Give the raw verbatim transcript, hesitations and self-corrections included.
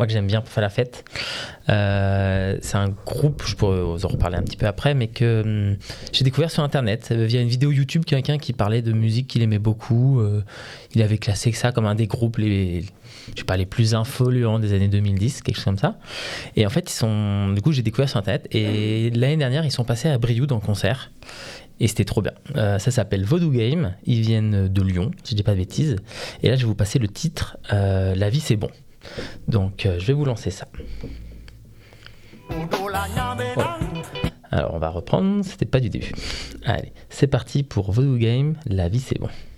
moi que j'aime bien pour faire la fête. Euh, c'est un groupe, je pourrais vous en reparler un petit peu après, mais que hum, j'ai découvert sur internet euh, via une vidéo YouTube, quelqu'un qui parlait de musique qu'il aimait beaucoup. Euh, il avait classé ça comme un des groupes les, je sais pas, les plus influents des années deux mille dix, quelque chose comme ça. Et en fait, ils sont, du coup, j'ai découvert sur internet. Et l'année dernière, ils sont passés à Brioude en concert. Et c'était trop bien. Euh, ça s'appelle Voodoo Game. Ils viennent de Lyon, si je dis pas de bêtises. Et là, je vais vous passer le titre euh, La vie c'est bon. Donc, euh, je vais vous lancer ça. Voilà. Alors, on va reprendre. C'était pas du début. Allez, c'est parti pour Voodoo Game. La vie c'est bon.